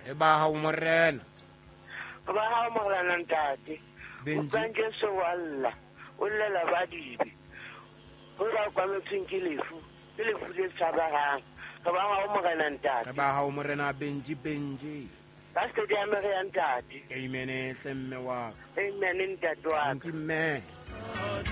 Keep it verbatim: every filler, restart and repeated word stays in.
E ba hao morena. Ba hao morena ntate. Benji. O kanje so walla. O lela ba dibe. O ra kwa metseng ke lefu. Ke lefu le tshabahang. Ka ba hao morena ntate. Ka ba hao morena Benji Benji. Ka se di amere ya ntate. Amen hle mme wa ka. Amen ntate wa ka. Mme.